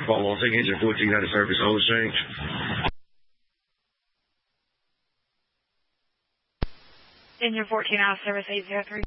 Fort Lauderdale, engine 14 out of service, oil change. Engine 14 out of service, 803.